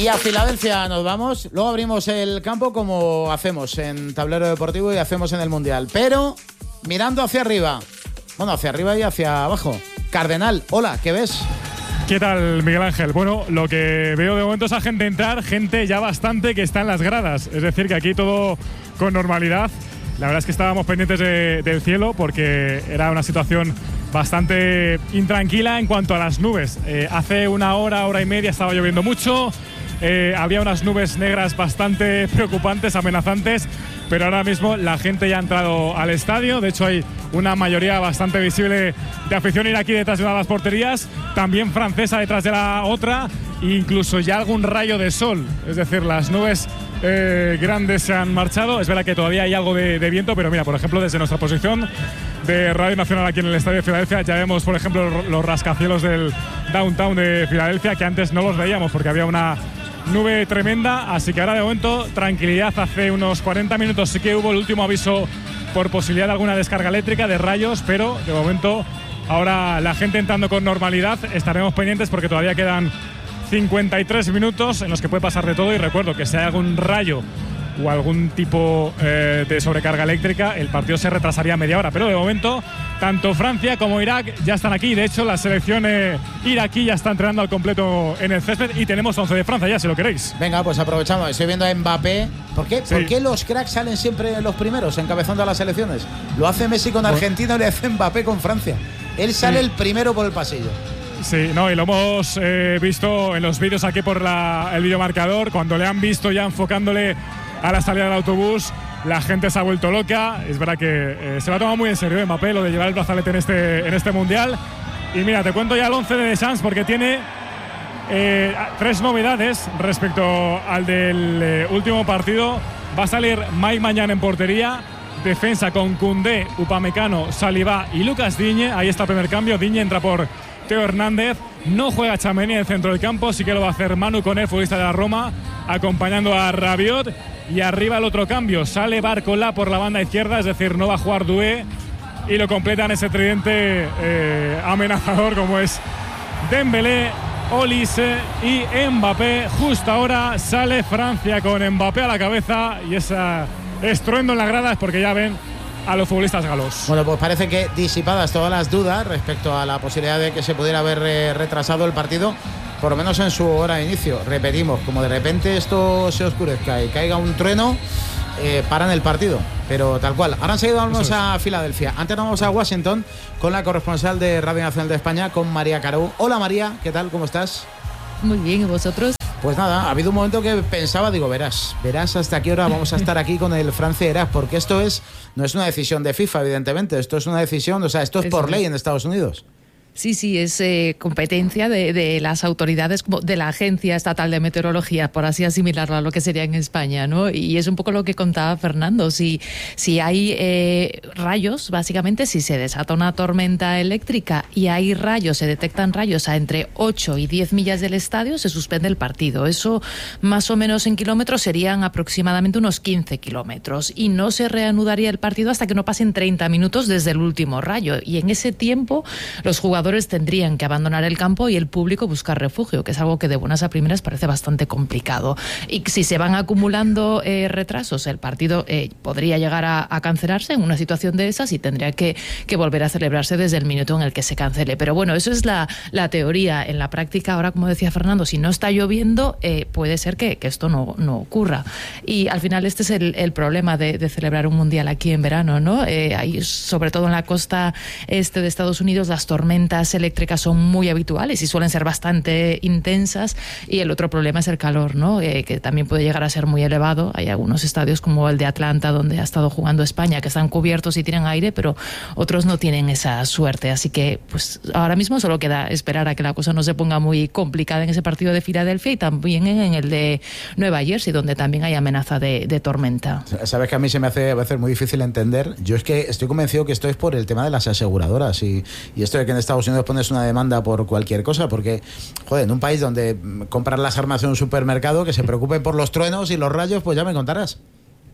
Y a Filadelfia nos vamos. Luego abrimos el campo como hacemos en Tablero Deportivo y hacemos en el Mundial. Pero mirando hacia arriba. Bueno, hacia arriba y hacia abajo. Cardenal, hola, ¿qué ves? ¿Qué tal, Miguel Ángel? Bueno, lo que veo de momento es a gente entrar, gente ya bastante que está en las gradas. Es decir, que aquí todo con normalidad. La verdad es que estábamos pendientes del cielo porque era una situación bastante intranquila en cuanto a las nubes. Hace una hora y media estaba lloviendo mucho. Había unas nubes negras bastante preocupantes, amenazantes, pero ahora mismo la gente ya ha entrado al estadio. De hecho, hay una mayoría bastante visible de afición iraquí detrás de una de las porterías, también francesa detrás de la otra, e incluso ya algún rayo de sol. Es decir, las nubes grandes se han marchado. Es verdad que todavía hay algo de viento, pero mira, por ejemplo, desde nuestra posición de Radio Nacional aquí en el Estadio de Filadelfia ya vemos, por ejemplo, los rascacielos del downtown de Filadelfia, que antes no los veíamos porque había una nube tremenda. Así que ahora de momento tranquilidad. Hace unos 40 minutos sí que hubo el último aviso por posibilidad de alguna descarga eléctrica de rayos, pero de momento ahora la gente entrando con normalidad. Estaremos pendientes porque todavía quedan 53 minutos en los que puede pasar de todo, y recuerdo que si hay algún rayo o algún tipo de sobrecarga eléctrica, el partido se retrasaría media hora. Pero de momento tanto Francia como Irak ya están aquí. De hecho, la selección iraquí ya está entrenando al completo en el césped y tenemos 11 de Francia ya, si lo queréis. Venga, pues aprovechamos. Estoy viendo a Mbappé. ¿Por qué? Sí. ¿Por qué los cracks salen siempre los primeros encabezando a las selecciones? Lo hace Messi con Argentina y le hace Mbappé con Francia. Él sale el primero por el pasillo. Sí, no, y lo hemos visto en los vídeos aquí por el videomarcador. Cuando le han visto ya enfocándole a la salida del autobús, la gente se ha vuelto loca. Es verdad que se lo ha tomado muy en serio Mbappé, lo de llevar el brazalete en este Mundial. Y mira, te cuento ya el 11 de Deschamps porque tiene 3 novedades respecto al del último partido. Va a salir Mike Mañán en portería. Defensa con Koundé, Upamecano, Saliba y Lucas Digne. Ahí está el primer cambio. Digne entra por Teo Hernández. No juega Tchouaméni en el centro del campo, sí que lo va a hacer Manu Koné, futbolista de la Roma, acompañando a Rabiot. Y arriba el otro cambio, sale Barcola por la banda izquierda, es decir, no va a jugar Doué, y lo completan ese tridente amenazador como es Dembélé, Olise y Mbappé. Justo ahora sale Francia con Mbappé a la cabeza y ese estruendo en las gradas porque ya ven a los futbolistas galos. Bueno, pues parece que disipadas todas las dudas respecto a la posibilidad de que se pudiera haber retrasado el partido, por lo menos en su hora de inicio. Repetimos, como de repente esto se oscurezca y caiga un trueno, paran el partido, pero tal cual. Ahora enseguida vamos a Filadelfia. Antes vamos a Washington con la corresponsal de Radio Nacional de España, con María Carou. Hola María, ¿qué tal? ¿Cómo estás? Muy bien, ¿y vosotros? Pues nada, ha habido un momento que pensaba, digo, verás hasta qué hora vamos a estar aquí con el Francia-Irak, porque esto no es una decisión de FIFA, evidentemente, esto es una decisión, esto es por ley en Estados Unidos. Sí, es competencia de las autoridades, de la Agencia Estatal de Meteorología, por así asimilarlo a lo que sería en España, ¿no? Y es un poco lo que contaba Fernando. Si hay rayos, básicamente, si se desata una tormenta eléctrica y hay rayos, se detectan rayos a entre 8 y 10 millas del estadio, se suspende el partido. Eso, más o menos en kilómetros, serían aproximadamente unos 15 kilómetros. Y no se reanudaría el partido hasta que no pasen 30 minutos desde el último rayo. Y en ese tiempo, los jugadores tendrían que abandonar el campo y el público buscar refugio, que es algo que de buenas a primeras parece bastante complicado. Y si se van acumulando retrasos, el partido podría llegar a cancelarse en una situación de esas y tendría que volver a celebrarse desde el minuto en el que se cancele. Pero bueno, eso es la teoría. En la práctica, ahora, como decía Fernando, si no está lloviendo, puede ser que esto no ocurra. Y al final este es el problema de celebrar un mundial aquí en verano, ¿no? Hay, sobre todo en la costa este de Estados Unidos, las tormentas eléctricas son muy habituales y suelen ser bastante intensas, y el otro problema es el calor, ¿no? Que también puede llegar a ser muy elevado. Hay algunos estadios como el de Atlanta, donde ha estado jugando España, que están cubiertos y tienen aire, pero otros no tienen esa suerte. Así que pues ahora mismo solo queda esperar a que la cosa no se ponga muy complicada en ese partido de Filadelfia y también en el de Nueva Jersey, donde también hay amenaza de tormenta. Sabes que a mí se me hace a veces muy difícil entender. Yo es que estoy convencido que esto es por el tema de las aseguradoras y esto de que en Estados Unidos pones una demanda por cualquier cosa, porque, joder, en un país donde compras las armas en un supermercado, que se preocupen por los truenos y los rayos, pues ya me contarás.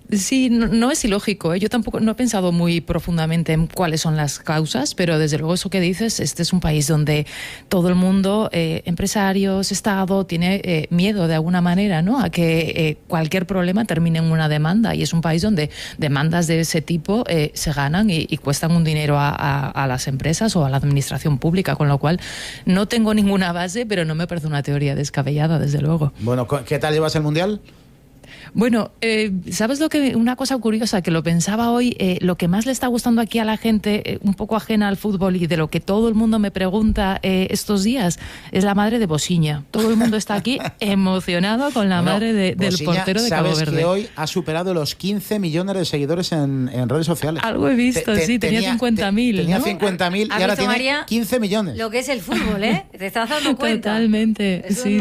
Sí, no es ilógico, ¿eh? Yo tampoco no he pensado muy profundamente en cuáles son las causas, pero desde luego eso que dices, este es un país donde todo el mundo, empresarios, Estado, tiene miedo de alguna manera, ¿no?, a que cualquier problema termine en una demanda, y es un país donde demandas de ese tipo se ganan y cuestan un dinero a las empresas o a la administración pública, con lo cual no tengo ninguna base, pero no me parece una teoría descabellada, desde luego. Bueno, ¿qué tal llevas el Mundial? Bueno, ¿sabes una cosa curiosa que lo pensaba hoy? Lo que más le está gustando aquí a la gente, un poco ajena al fútbol y de lo que todo el mundo me pregunta estos días, es la madre de Bosiña. Todo el mundo está aquí emocionado con la madre del portero de Cabo Verde. Sabes que hoy ha superado los 15 millones de seguidores en redes sociales. Algo he visto, sí, tenía 50.000. Tenía ¿no? 50.000 y ahora tiene María, 15 millones. Lo que es el fútbol, ¿eh? ¿Te estás dando cuenta? Totalmente, sí.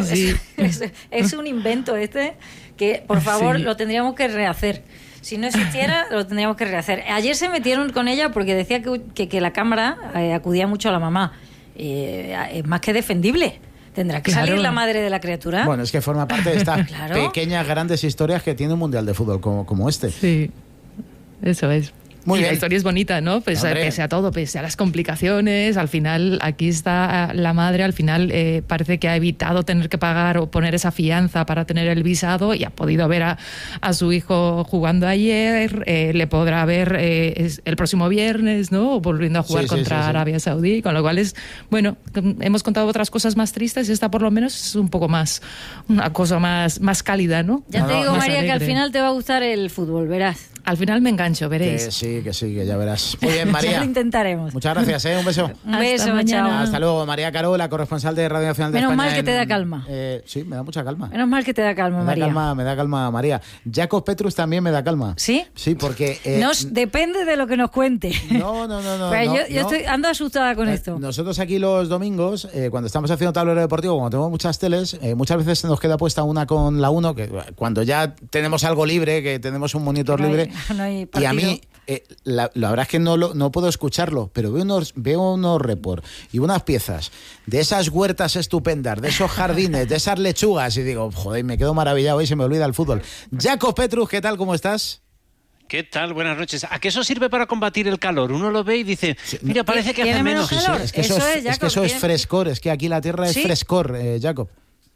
Es un invento que, por favor, lo tendríamos que rehacer. Si no existiera, lo tendríamos que rehacer. Ayer se metieron con ella porque decía que la cámara acudía mucho a la mamá. Es más que defendible. ¿Tendrá que salir la madre de la criatura? Bueno, es que forma parte de estas pequeñas, grandes historias que tiene un Mundial de Fútbol como este. Sí, eso es. Muy bien. La historia es bonita, ¿no? Pese a todo, pese a las complicaciones, al final aquí está la madre, al final parece que ha evitado tener que pagar o poner esa fianza para tener el visado y ha podido ver a su hijo jugando ayer, le podrá ver el próximo viernes, ¿no? Volviendo a jugar contra Arabia Saudí, con lo cual hemos contado otras cosas más tristes y esta por lo menos es un poco más, una cosa más cálida, ¿no? Ya te digo, María, que al final te va a gustar el fútbol, verás. Al final me engancho, veréis. Que sí, que ya verás. Muy bien, María. Ya lo intentaremos. Muchas gracias, un beso. Un beso, chao. Hasta luego, María Caro, la corresponsal de Radio Nacional de España. Menos mal que te da calma. Sí, me da mucha calma. Menos mal que te da calma, María. Me da calma, María. Jacob Petrus también me da calma. ¿Sí? Sí, porque... depende de lo que nos cuente. No. Yo ando asustada con esto. Nosotros aquí los domingos, cuando estamos haciendo tablero deportivo, cuando tenemos muchas teles, muchas veces se nos queda puesta una con la 1, que cuando ya tenemos algo libre, que tenemos un monitor libre, y a mí... la verdad es que no puedo escucharlo, pero veo unos report y unas piezas de esas huertas estupendas, de esos jardines, de esas lechugas, y digo, joder, me quedo maravillado y se me olvida el fútbol. Jacob Petrus, ¿qué tal? ¿Cómo estás? ¿Qué tal? Buenas noches. ¿A qué eso sirve para combatir el calor? Uno lo ve y dice, mira, parece que hace menos calor. Es que eso es frescor, es que aquí la tierra es frescor, Jacob.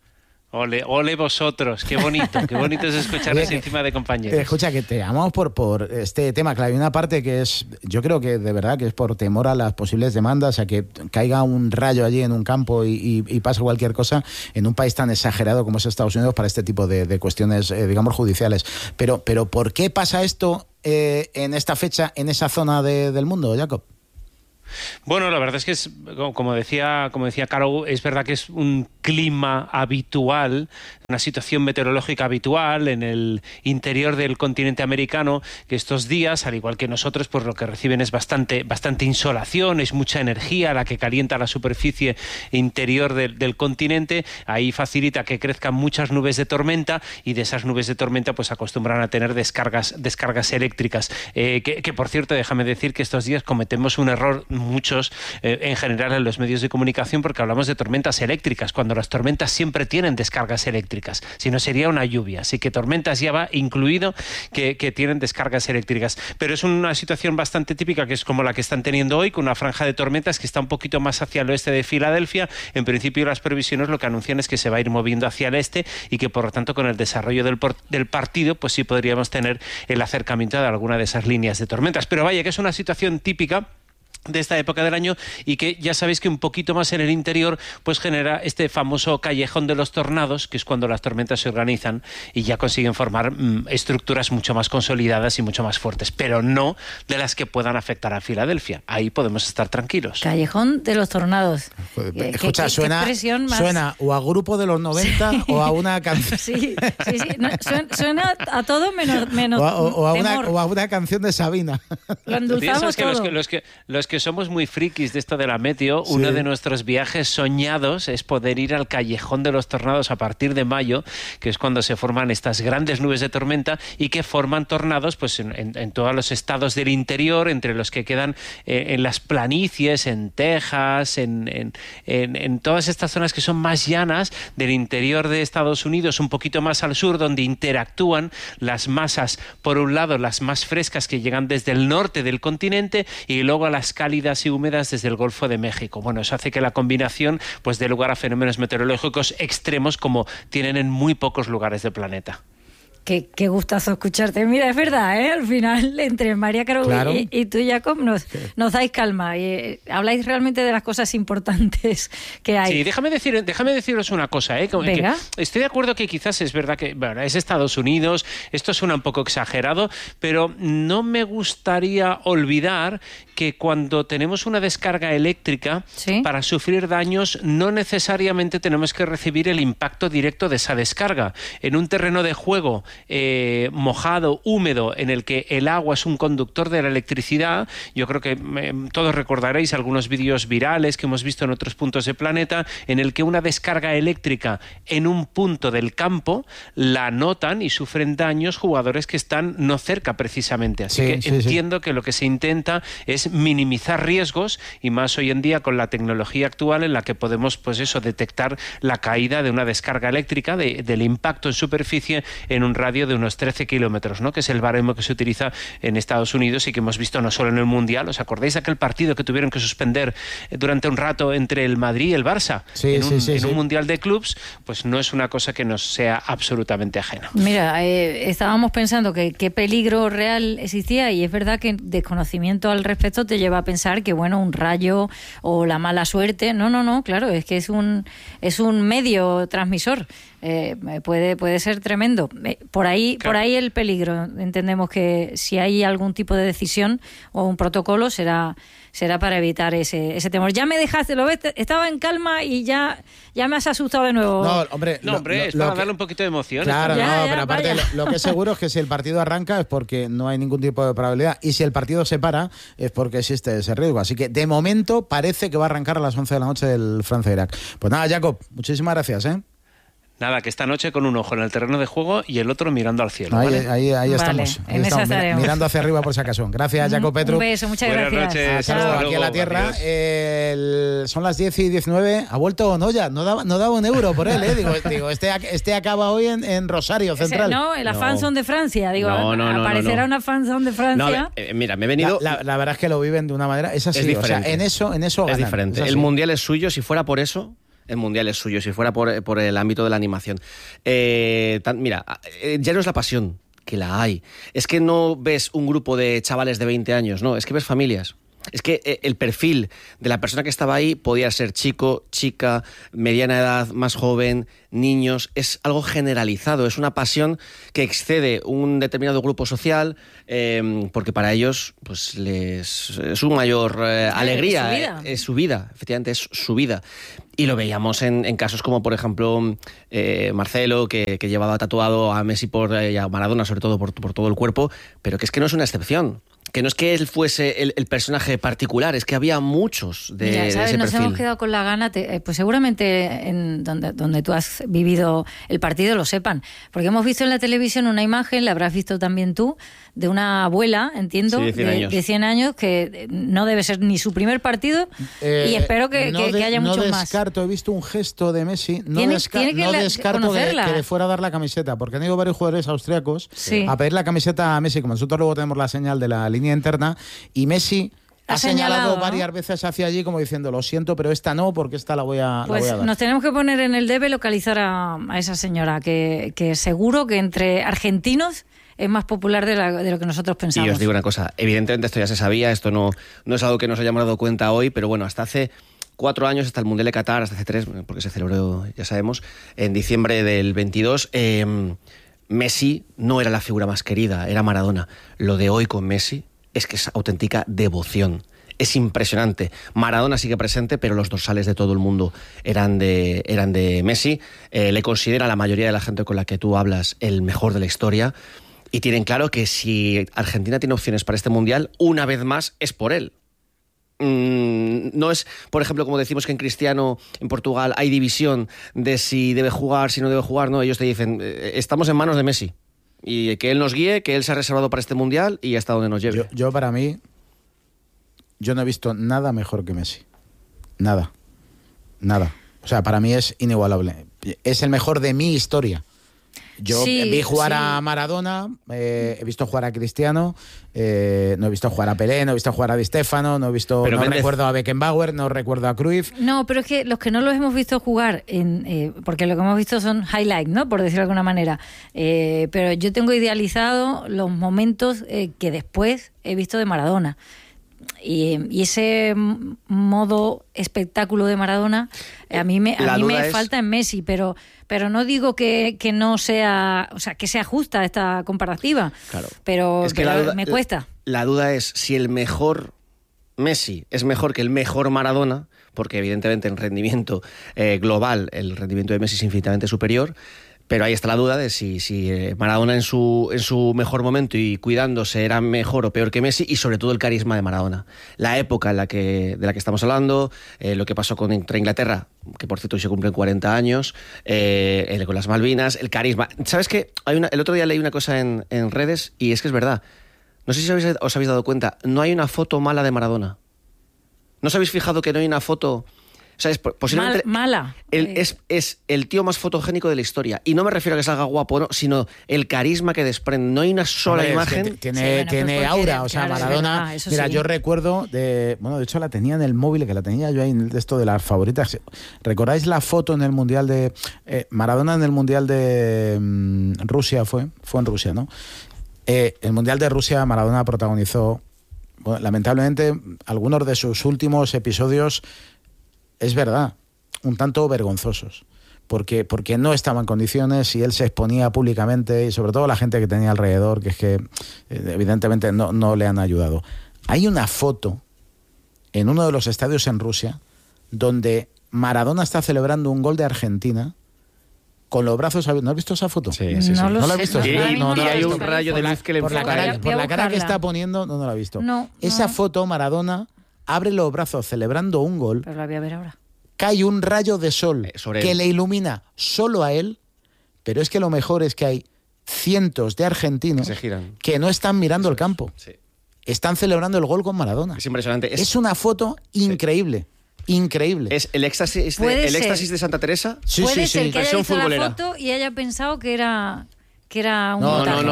Ole vosotros, qué bonito es escuchar así encima de compañeros. Escucha, que te llamamos por este tema, claro, hay una parte que es, yo creo que de verdad que es por temor a las posibles demandas, a que caiga un rayo allí en un campo y pase cualquier cosa en un país tan exagerado como es Estados Unidos para este tipo de cuestiones, digamos, judiciales. Pero ¿por qué pasa esto en esta fecha, en esa zona del mundo, Jacob? Bueno, la verdad es que como decía Caro, es verdad que es un clima habitual, una situación meteorológica habitual en el interior del continente americano, que estos días, al igual que nosotros, pues lo que reciben es bastante insolación, es mucha energía la que calienta la superficie interior del continente. Ahí facilita que crezcan muchas nubes de tormenta y de esas nubes de tormenta pues acostumbran a tener descargas eléctricas. Que por cierto, déjame decir que estos días cometemos un error muchos en general en los medios de comunicación porque hablamos de tormentas eléctricas cuando las tormentas siempre tienen descargas eléctricas, si no sería una lluvia, así que tormentas ya va incluido que tienen descargas eléctricas, pero es una situación bastante típica que es como la que están teniendo hoy, con una franja de tormentas que está un poquito más hacia el oeste de Filadelfia. En principio las previsiones lo que anuncian es que se va a ir moviendo hacia el este y que por lo tanto con el desarrollo del partido pues sí podríamos tener el acercamiento de alguna de esas líneas de tormentas, pero vaya que es una situación típica de esta época del año y que ya sabéis que un poquito más en el interior pues genera este famoso callejón de los tornados, que es cuando las tormentas se organizan y ya consiguen formar estructuras mucho más consolidadas y mucho más fuertes, pero no de las que puedan afectar a Filadelfia. Ahí podemos estar tranquilos. Callejón de los tornados. Escucha, suena o a grupo de los 90 o a una canción. Sí. No, suena a todo menos o a una canción de Sabina. Lo endulzamos todo. Los que que somos muy frikis de esto de la meteo, uno de nuestros viajes soñados es poder ir al Callejón de los Tornados a partir de mayo, que es cuando se forman estas grandes nubes de tormenta y que forman tornados pues en todos los estados del interior, entre los que quedan en las planicies, en Texas, en todas estas zonas que son más llanas del interior de Estados Unidos, un poquito más al sur, donde interactúan las masas, por un lado las más frescas que llegan desde el norte del continente y luego a las cálidas y húmedas desde el Golfo de México. Bueno, eso hace que la combinación pues dé lugar a fenómenos meteorológicos extremos como tienen en muy pocos lugares del planeta. Qué gustazo escucharte. Mira, es verdad, ¿eh? Al final, entre María Caro y tú, Jacob, nos dais calma y habláis realmente de las cosas importantes que hay. Sí, déjame deciros una cosa, ¿eh? Venga. Que estoy de acuerdo que quizás es verdad que es Estados Unidos, esto suena un poco exagerado, pero no me gustaría olvidar que cuando tenemos una descarga eléctrica, para sufrir daños no necesariamente tenemos que recibir el impacto directo de esa descarga. En un terreno de juego mojado, húmedo, en el que el agua es un conductor de la electricidad, yo creo que todos recordaréis algunos vídeos virales que hemos visto en otros puntos del planeta, en el que una descarga eléctrica en un punto del campo la notan y sufren daños jugadores que están no cerca precisamente. Así que entiendo que lo que se intenta es minimizar riesgos, y más hoy en día con la tecnología actual en la que podemos detectar la caída de una descarga eléctrica, del impacto en superficie en un radio de unos 13 kilómetros, ¿no? Que es el baremo que se utiliza en Estados Unidos y que hemos visto no solo en el Mundial. ¿Os acordáis de aquel partido que tuvieron que suspender durante un rato entre el Madrid y el Barça? En un Mundial de clubs, pues no es una cosa que nos sea absolutamente ajena. Mira, estábamos pensando que qué peligro real existía, y es verdad que desconocimiento al respecto te lleva a pensar que, bueno, un rayo o la mala suerte. No, claro, es que es un medio transmisor. Puede ser tremendo. Por ahí el peligro. Entendemos que si hay algún tipo de decisión o un protocolo será para evitar ese temor. Ya me dejaste, lo ves, estaba en calma y ya me has asustado de nuevo. No, hombre, es para darle un poquito de emoción. Claro, pero aparte lo que es seguro es que si el partido arranca es porque no hay ningún tipo de probabilidad, y si el partido se para es porque existe ese riesgo. Así que de momento parece que va a arrancar a las 11 de la noche del Francia-Irak. Pues nada, Jacob, muchísimas gracias, ¿eh? Nada, que esta noche con un ojo en el terreno de juego y el otro mirando al cielo. Ahí estamos. En esa estaremos. Mirando hacia arriba por si acaso. Gracias, Jacob Petru. Un beso, muchas gracias. Buenas noches. Saludos aquí a la tierra. Son las 10:19. ¿Ha vuelto Noya? No daba un euro por él, ¿eh? Digo, este acaba hoy en Rosario Central. La fanzone de Francia. Aparecerá una fanzone de Francia. Mira, me he venido... La verdad es que lo viven de una manera... Es así, es diferente. O sea, en eso es ganan. diferente. El Mundial es suyo, si fuera por eso... El Mundial es suyo, si fuera por el ámbito de la animación. Mira, ya no es la pasión, que la hay. Es que no ves un grupo de chavales de 20 años, no, es que ves familias. Es que el perfil de la persona que estaba ahí podía ser chico, chica, mediana edad, más joven, niños. Es algo generalizado, es una pasión que excede un determinado grupo social, porque para ellos pues es su mayor alegría, es su vida, efectivamente es su vida. Y lo veíamos en casos como, por ejemplo, Marcelo, que llevaba tatuado a Messi y a Maradona, sobre todo por todo el cuerpo, pero que es que no es una excepción. Que no es que él fuese el personaje particular, es que había muchos de ese perfil. Nos hemos quedado con la gana, pues seguramente en donde tú has vivido el partido lo sepan, porque hemos visto en la televisión una imagen, la habrás visto también tú, de una abuela, entiendo, de 100 años, que no debe ser ni su primer partido, y espero que haya muchos más. No descarto, he visto un gesto de Messi, no tiene descarto que le fuera a dar la camiseta, porque han ido varios jugadores austriacos a pedir la camiseta a Messi, como nosotros luego tenemos la señal de la línea interna, y Messi ha señalado varias veces hacia allí como diciendo, lo siento, pero esta no, porque esta la voy a dar. Nos tenemos que poner en el debe localizar a esa señora, que seguro que entre argentinos es más popular de lo que nosotros pensamos. Y os digo una cosa, evidentemente esto ya se sabía, esto no es algo que nos hayamos dado cuenta hoy, pero bueno, hasta hace 4 años, hasta el Mundial de Qatar, hasta hace 3, porque se celebró, ya sabemos, en diciembre del 22, Messi no era la figura más querida, era Maradona. Lo de hoy con Messi es que es auténtica devoción. Es impresionante. Maradona sigue presente, pero los dorsales de todo el mundo eran de Messi. Le considera a la mayoría de la gente con la que tú hablas el mejor de la historia. Y tienen claro que si Argentina tiene opciones para este Mundial, una vez más es por él. no es, por ejemplo, como decimos que en Cristiano, en Portugal, hay división de si debe jugar, si no debe jugar. No, ellos te dicen, estamos en manos de Messi. Y que él nos guíe, que él se ha reservado para este Mundial y hasta donde nos lleve. Yo para mí, yo no he visto nada mejor que Messi. Nada. O sea, para mí es inigualable. Es el mejor de mi historia. Yo vi jugar a Maradona, he visto jugar a Cristiano, no he visto jugar a Pelé, no he visto jugar a Di Stéfano, no recuerdo a Beckenbauer, no recuerdo a Cruyff. No, pero es que los que no los hemos visto jugar, porque lo que hemos visto son highlights, ¿no? Por decirlo de alguna manera. Pero yo tengo idealizado los momentos que después he visto de Maradona. Y ese modo espectáculo de Maradona a mí me falta en Messi, pero no digo que no sea, o sea, que sea justa esta comparativa. Claro. Pero me cuesta. La duda es si el mejor Messi es mejor que el mejor Maradona, porque evidentemente en rendimiento global el rendimiento de Messi es infinitamente superior. Pero ahí está la duda de si Maradona en su mejor momento y cuidándose era mejor o peor que Messi, y sobre todo el carisma de Maradona. La época de la que estamos hablando, lo que pasó contra Inglaterra, que por cierto hoy se cumplen 40 años, con las Malvinas, el carisma. ¿Sabes qué? El otro día leí una cosa en redes y es que es verdad. No sé si os habéis dado cuenta, no hay una foto mala de Maradona. ¿No os habéis fijado que no hay una foto... O sea, es posiblemente mala. Es el tío más fotogénico de la historia. Y no me refiero a que salga guapo, no, sino el carisma que desprende. No hay una sola imagen. Tiene aura. O sea, claro, Maradona. Mira, yo recuerdo de hecho la tenía en el móvil, que la tenía yo ahí en esto de las favoritas. ¿Recordáis la foto en el Mundial de Maradona en el Mundial de Rusia? Fue en Rusia, ¿no? El Mundial de Rusia, Maradona protagonizó. Bueno, lamentablemente, algunos de sus últimos episodios. Es verdad, un tanto vergonzosos, porque no estaba en condiciones y él se exponía públicamente, y sobre todo la gente que tenía alrededor, que es que evidentemente no le han ayudado. Hay una foto en uno de los estadios en Rusia donde Maradona está celebrando un gol de Argentina con los brazos abiertos. ¿No has visto esa foto? Sí. ¿No la has visto? No, hay un rayo de luz que le enfoca. Por la cara que está poniendo, no la he visto. Esa foto, Maradona abre los brazos celebrando un gol. Pero la voy a ver ahora. Cae un rayo de sol que él le ilumina solo a él, pero es que lo mejor es que hay cientos de argentinos que no están mirando el campo. Sí. Están celebrando el gol con Maradona. Es impresionante. Es una foto increíble. Increíble. Es el éxtasis de Santa Teresa. Puede ser que haya visto la foto y haya pensado que era un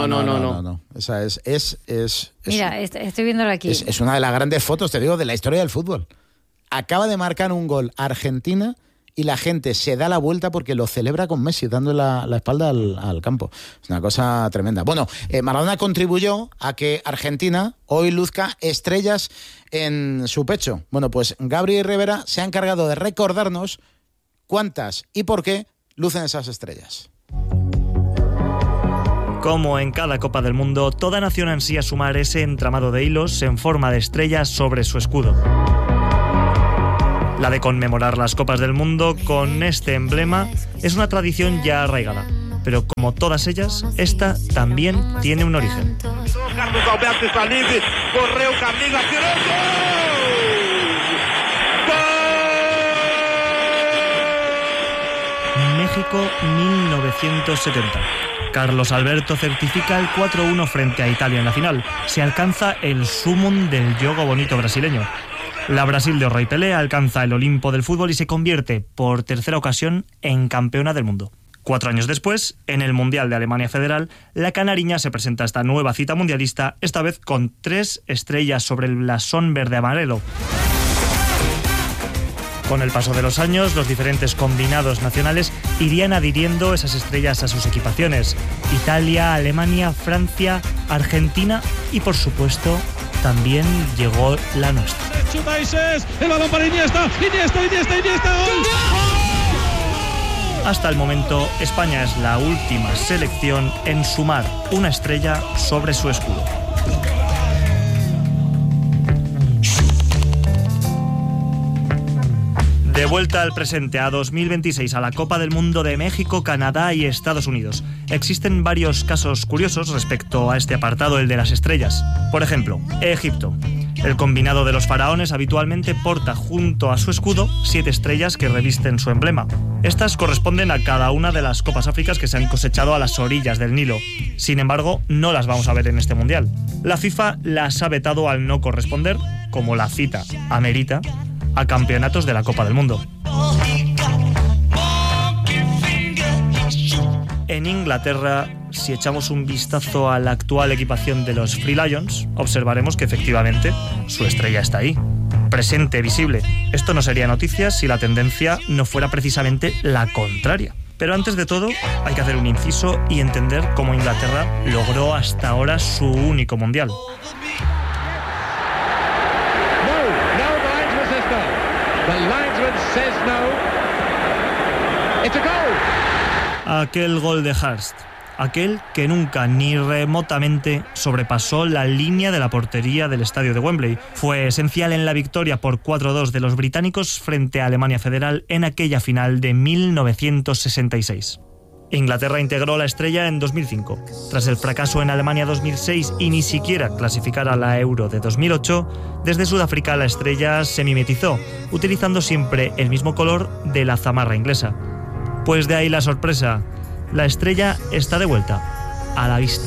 No. Esa es mira, estoy viéndolo aquí. Es una de las grandes fotos, te digo, de la historia del fútbol. Acaba de marcar un gol Argentina y la gente se da la vuelta porque lo celebra con Messi, dando la espalda al campo. Es una cosa tremenda. Bueno, Maradona contribuyó a que Argentina hoy luzca estrellas en su pecho. Bueno, pues Gabri Rivera se ha encargado de recordarnos cuántas y por qué lucen esas estrellas. Como en cada Copa del Mundo, toda nación ansía sumar ese entramado de hilos en forma de estrellas sobre su escudo. La de conmemorar las Copas del Mundo con este emblema es una tradición ya arraigada, pero como todas ellas, esta también tiene un origen. México 1970. Carlos Alberto certifica el 4-1 frente a Italia en la final. Se alcanza el sumum del jogo bonito brasileño. La Brasil de Orra y Pelé alcanza el Olimpo del fútbol y se convierte, por tercera ocasión, en campeona del mundo. 4 años después, en el Mundial de Alemania Federal, la canariña se presenta a esta nueva cita mundialista, esta vez con 3 estrellas sobre el blasón verde-amarelo. Con el paso de los años, los diferentes combinados nacionales irían adhiriendo esas estrellas a sus equipaciones. Italia, Alemania, Francia, Argentina y, por supuesto, también llegó la nuestra. El balón para Iniesta. Hasta el momento, España es la última selección en sumar una estrella sobre su escudo. De vuelta al presente, a 2026, a la Copa del Mundo de México, Canadá y Estados Unidos. Existen varios casos curiosos respecto a este apartado, el de las estrellas. Por ejemplo, Egipto. El combinado de los faraones habitualmente porta junto a su escudo 7 estrellas que revisten su emblema. Estas corresponden a cada una de las copas áfricas que se han cosechado a las orillas del Nilo. Sin embargo, no las vamos a ver en este mundial. La FIFA las ha vetado al no corresponder, como la cita amerita, a campeonatos de la Copa del Mundo. En Inglaterra, si echamos un vistazo a la actual equipación de los Free Lions, observaremos que efectivamente su estrella está ahí, presente, visible. Esto no sería noticia si la tendencia no fuera precisamente la contraria. Pero antes de todo, hay que hacer un inciso y entender cómo Inglaterra logró hasta ahora su único mundial. Aquel gol de Hurst, aquel que nunca ni remotamente sobrepasó la línea de la portería del estadio de Wembley, fue esencial en la victoria por 4-2 de los británicos frente a Alemania Federal en aquella final de 1966. Inglaterra integró la estrella en 2005. Tras el fracaso en Alemania 2006 y ni siquiera clasificar a la Euro de 2008, desde Sudáfrica la estrella se mimetizó, utilizando siempre el mismo color de la zamarra inglesa. Pues de ahí la sorpresa. La estrella está de vuelta, a la vista.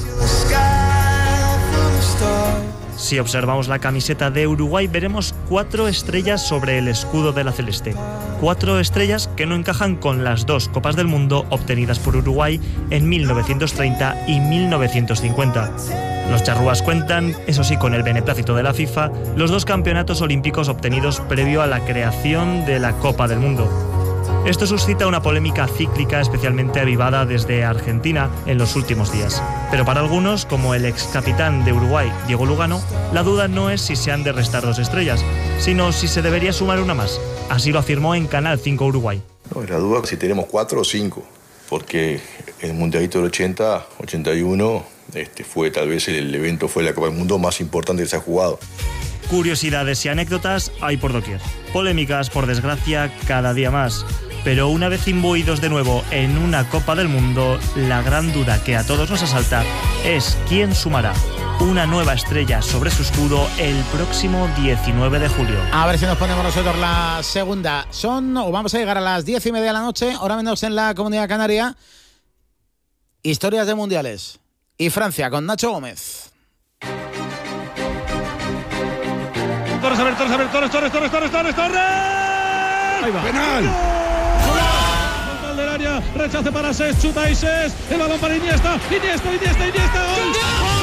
Si observamos la camiseta de Uruguay, veremos 4 estrellas sobre el escudo de la celeste. 4 estrellas que no encajan con las 2 Copas del Mundo obtenidas por Uruguay en 1930 y 1950. Los charrúas cuentan, eso sí, con el beneplácito de la FIFA, los 2 campeonatos olímpicos obtenidos previo a la creación de la Copa del Mundo. Esto suscita una polémica cíclica especialmente avivada desde Argentina en los últimos días. Pero para algunos, como el ex capitán de Uruguay, Diego Lugano, la duda no es si se han de restar 2 estrellas, sino si se debería sumar una más. Así lo afirmó en Canal 5 Uruguay. No, la duda es si tenemos 4 o 5, porque el Mundialito del 80, 81, fue tal vez el evento, fue la Copa del Mundo más importante que se ha jugado. Curiosidades y anécdotas hay por doquier. Polémicas, por desgracia, cada día más. Pero una vez imbuidos de nuevo en una Copa del Mundo, la gran duda que a todos nos asalta es quién sumará una nueva estrella sobre su escudo el próximo 19 de julio. A ver si nos ponemos nosotros la segunda. Vamos a llegar a las 10:30 de la noche, hora menos en la Comunidad Canaria. Historias de mundiales. Y Francia con Nacho Gómez. Torres. Ahí va. Penal. Del área, rechace para Sés, chuta y Sés, el balón para Iniesta, gol.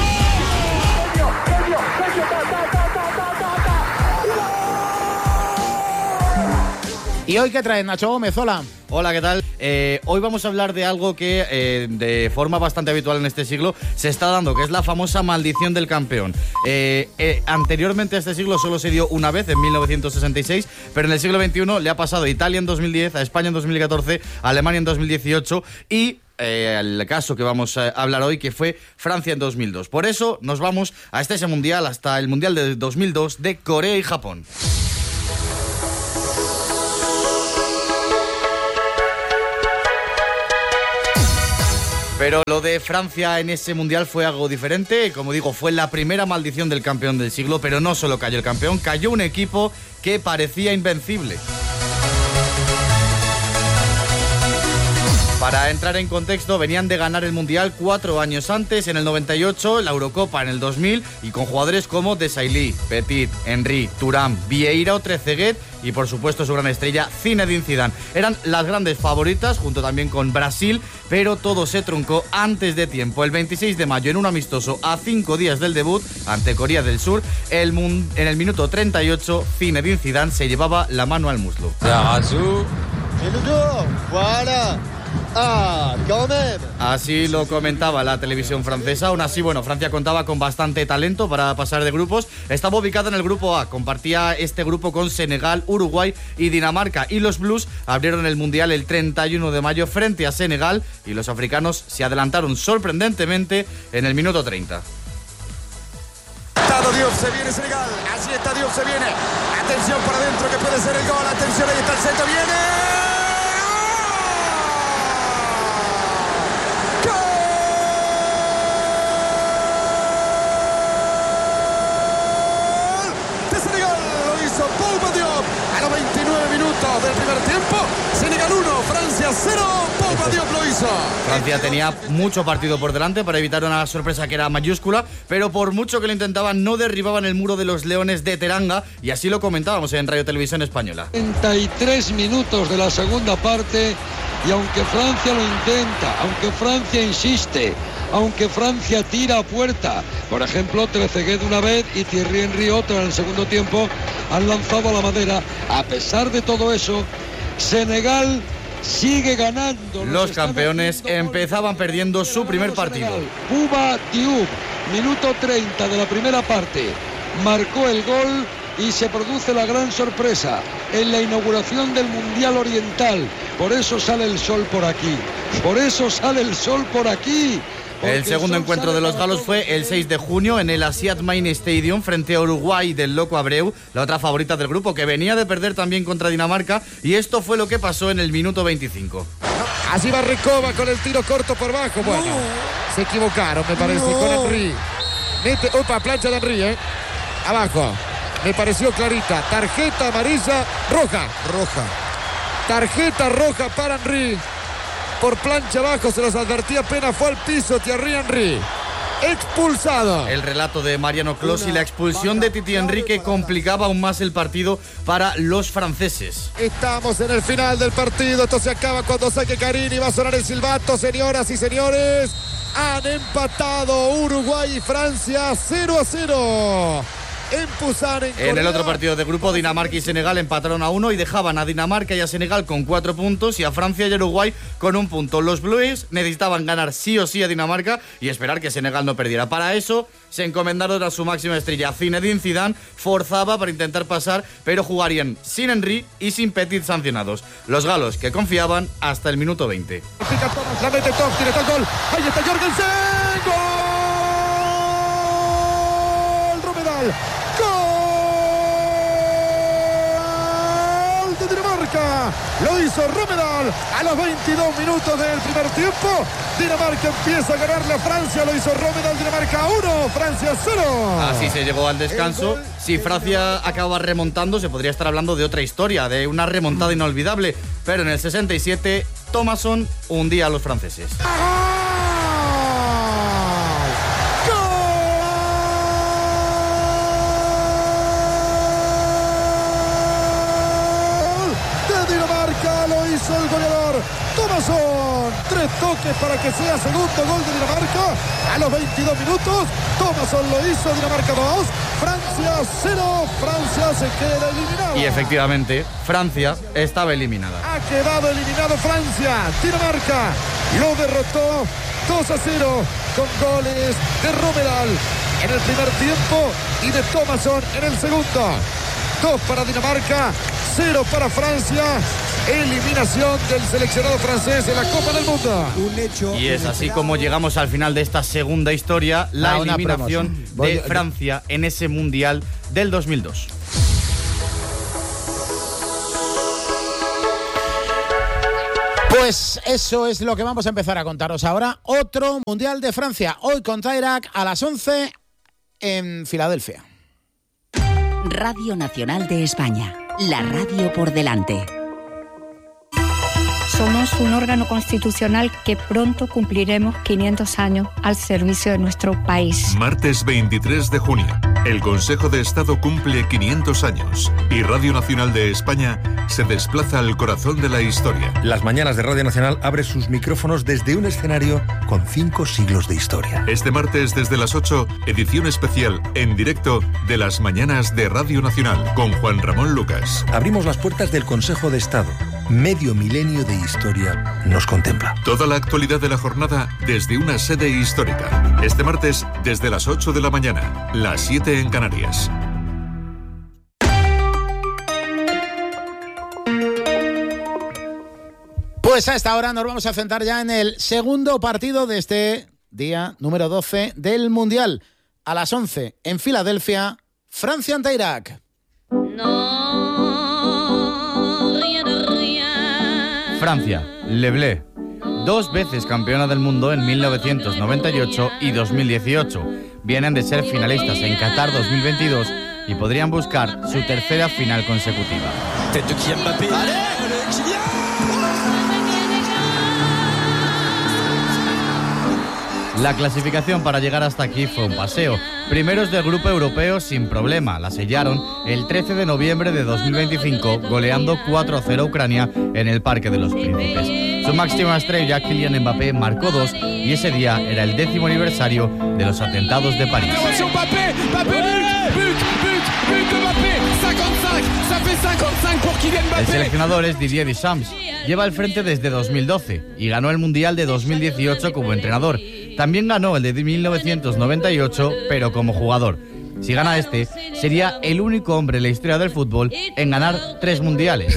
¿Y hoy qué traes, Nacho Gómez? Hola. Hola, ¿qué tal? Hoy vamos a hablar de algo que de forma bastante habitual en este siglo se está dando, que es la famosa maldición del campeón. Anteriormente a este siglo solo se dio una vez, en 1966, pero en el siglo XXI le ha pasado a Italia en 2010, a España en 2014, a Alemania en 2018 y el caso que vamos a hablar hoy, que fue Francia en 2002. Por eso nos vamos a ese mundial, hasta el mundial de 2002 de Corea y Japón. Pero lo de Francia en ese mundial fue algo diferente. Como digo, fue la primera maldición del campeón del siglo, pero no solo cayó el campeón, cayó un equipo que parecía invencible. Para entrar en contexto, venían de ganar el Mundial 4 años antes, en el 98, la Eurocopa en el 2000, y con jugadores como Desailly, Petit, Henry, Thuram, Vieira o Trezeguet y por supuesto su gran estrella Zinedine Zidane. Eran las grandes favoritas, junto también con Brasil, pero todo se truncó antes de tiempo. El 26 de mayo, en un amistoso a 5 días del debut ante Corea del Sur, en el minuto 38, Zinedine Zidane se llevaba la mano al muslo. Así lo comentaba la televisión francesa. Aún así, bueno, Francia contaba con bastante talento para pasar de grupos. Estaba ubicada en el grupo A, compartía este grupo con Senegal, Uruguay y Dinamarca, y los Blues abrieron el Mundial el 31 de mayo frente a Senegal, y los africanos se adelantaron sorprendentemente en el minuto 30. Dios, se viene Senegal, allí está Dios, se viene, atención por adentro que puede ser el gol, atención, ahí está el centro, viene. Francia 0, Pogba Diop lo hizo. Francia tenía mucho partido por delante para evitar una sorpresa que era mayúscula, pero por mucho que lo intentaban no derribaban el muro de los Leones de Teranga, y así lo comentábamos en Radio Televisión Española. 33 minutos de la segunda parte, y aunque Francia lo intenta, aunque Francia insiste, aunque Francia tira a puerta, por ejemplo Trezeguet una vez y Thierry Henry otra en el segundo tiempo, han lanzado a la madera. A pesar de todo eso, Senegal sigue ganando. Los campeones empezaban perdiendo su primer partido. Bouba Diouf, minuto 30 de la primera parte, marcó el gol y se produce la gran sorpresa en la inauguración del Mundial Oriental. Por eso sale el sol por aquí. Por eso sale el sol por aquí. El segundo encuentro de los galos fue el 6 de junio en el Asiad Main Stadium frente a Uruguay del Loco Abreu, la otra favorita del grupo, que venía de perder también contra Dinamarca, y esto fue lo que pasó en el minuto 25. Así va Recoba con el tiro corto por bajo. Bueno, se equivocaron, me parece, con Henry. Mete, opa, plancha de Henry, abajo. Me pareció clarita. Tarjeta amarilla, roja. Tarjeta roja para Henry. Por plancha abajo, se los advertía, apenas fue al piso Thierry Henry. Expulsado. El relato de Mariano Clos y la expulsión de Titi Henry, que complicaba aún más el partido para los franceses. Estamos en el final del partido. Esto se acaba cuando saque Carini. Va a sonar el silbato, señoras y señores. Han empatado Uruguay y Francia 0-0. En el otro partido de grupo, Dinamarca y Senegal empataron a 1 y dejaban a Dinamarca y a Senegal con 4 puntos y a Francia y Uruguay con 1 punto. Los Blues necesitaban ganar sí o sí a Dinamarca y esperar que Senegal no perdiera. Para eso se encomendaron a su máxima estrella. Zinedine Zidane forzaba para intentar pasar, pero jugarían sin Henry y sin Petit sancionados. Los galos, que confiaban hasta el minuto 20. La mete Top, tiene el gol. Ahí está Jorgensen. ¡Gol! Romedal. Lo hizo Romedal a los 22 minutos del primer tiempo. Dinamarca empieza a ganarle a Francia. Lo hizo Romedal. Dinamarca 1, Francia 0. Así se llegó al descanso. Si Francia acaba remontando, se podría estar hablando de otra historia, de una remontada inolvidable. Pero en el 67, Thomasson hundía a los franceses. El goleador Thomasson, 3 toques para que sea segundo gol de Dinamarca a los 22 minutos. Thomasson lo hizo, Dinamarca 2, Francia 0. Francia se queda eliminada. Y efectivamente, Francia estaba eliminada. Ha quedado eliminado Francia. Dinamarca lo derrotó 2-0 con goles de Romedal en el primer tiempo y de Thomasson en el segundo. 2 para Dinamarca, 0 para Francia. Eliminación del seleccionado francés en la Copa del Mundo. Un hecho. Y es así como llegamos al final de esta segunda historia, la eliminación de Francia en ese Mundial del 2002. Pues eso es lo que vamos a empezar a contaros ahora. Otro Mundial de Francia, hoy contra Irak a las 11 en Filadelfia. Radio Nacional de España, la radio por delante. Somos un órgano constitucional que pronto cumpliremos 500 años al servicio de nuestro país. Martes 23 de junio, el Consejo de Estado cumple 500 años y Radio Nacional de España se desplaza al corazón de la historia. Las mañanas de Radio Nacional abre sus micrófonos desde un escenario con 5 siglos de historia. Este martes desde las 8, edición especial en directo de las mañanas de Radio Nacional con Juan Ramón Lucas. Abrimos las puertas del Consejo de Estado. Medio milenio de historia nos contempla. Toda la actualidad de la jornada desde una sede histórica. Este martes desde las 8 de la mañana, las 7 en Canarias. Pues a esta hora nos vamos a centrar ya en el segundo partido de este día número 12 del Mundial. A las 11 en Filadelfia, Francia ante Irak. Francia, Le Bleu, 2 veces campeona del mundo en 1998 y 2018. Vienen de ser finalistas en Qatar 2022 y podrían buscar su tercera final consecutiva. La clasificación para llegar hasta aquí fue un paseo. Primeros del grupo europeo sin problema. La sellaron el 13 de noviembre de 2025, goleando 4-0 a Ucrania en el Parque de los Príncipes. Su máxima estrella, Kylian Mbappé, marcó 2 y ese día era el 10º aniversario de los atentados de París. El seleccionador es Didier Deschamps. Lleva al frente desde 2012 y ganó el Mundial de 2018 como entrenador. También ganó el de 1998, pero como jugador. Si gana este, sería el único hombre en la historia del fútbol en ganar 3 mundiales.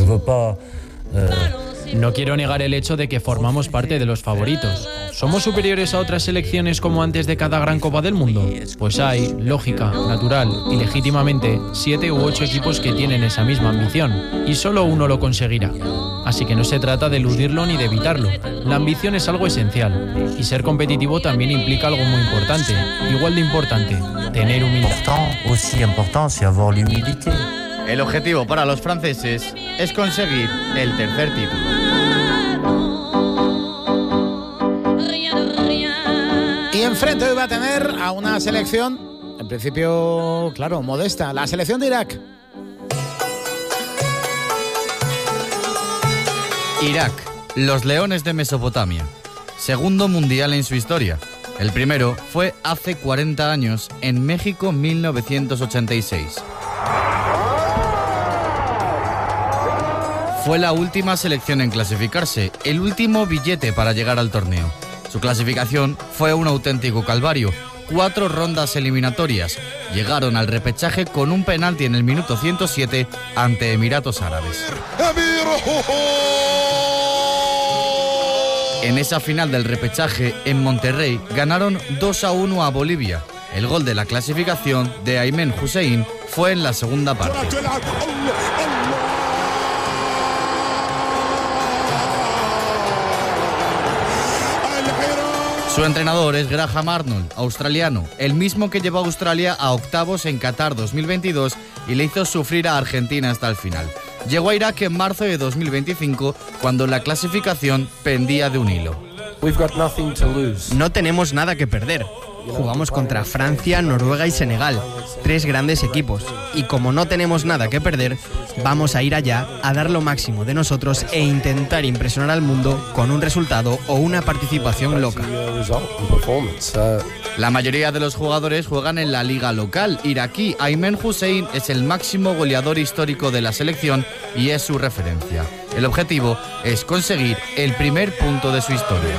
No quiero negar el hecho de que formamos parte de los favoritos. ¿Somos superiores a otras selecciones como antes de cada gran Copa del Mundo? Pues hay, lógica, natural y legítimamente, 7 u 8 equipos que tienen esa misma ambición, y solo uno lo conseguirá. Así que no se trata de eludirlo ni de evitarlo. La ambición es algo esencial, y ser competitivo también implica algo muy importante, igual de importante, tener humildad. El objetivo para los franceses es conseguir el tercer título. Y enfrente hoy va a tener a una selección, en principio, claro, modesta, la selección de Irak. Irak, los Leones de Mesopotamia. Segundo mundial en su historia. El primero fue hace 40 años, en México 1986. Fue la última selección en clasificarse, el último billete para llegar al torneo. Su clasificación fue un auténtico calvario. 4 rondas eliminatorias. Llegaron al repechaje con un penalti en el minuto 107 ante Emiratos Árabes. En esa final del repechaje, en Monterrey, ganaron 2-1 a Bolivia. El gol de la clasificación de Aymen Hussein fue en la segunda parte. Su entrenador es Graham Arnold, australiano, el mismo que llevó a Australia a octavos en Qatar 2022 y le hizo sufrir a Argentina hasta el final. Llegó a Irak en marzo de 2025, cuando la clasificación pendía de un hilo. No tenemos nada que perder. Jugamos contra Francia, Noruega y Senegal, 3 grandes equipos. Y como no tenemos nada que perder, vamos a ir allá a dar lo máximo de nosotros e intentar impresionar al mundo con un resultado o una participación loca. La mayoría de los jugadores juegan en la liga local iraquí. Aymen Hussein es el máximo goleador histórico de la selección y es su referencia. El objetivo es conseguir el primer punto de su historia.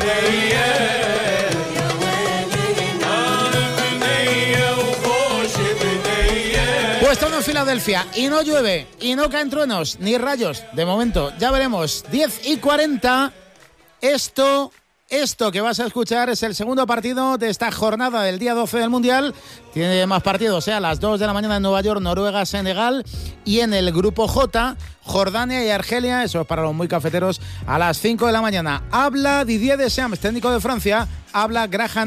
Estamos en Filadelfia y no llueve y no caen truenos ni rayos. De momento, ya veremos. 10:40. Esto que vas a escuchar es el segundo partido de esta jornada del día 12 del Mundial. Tiene más partidos, a las 2 de la mañana en Nueva York, Noruega, Senegal. Y en el grupo J, Jordania y Argelia. Eso es para los muy cafeteros, a las 5 de la mañana. Habla Didier Deschamps, técnico de Francia. Habla Graham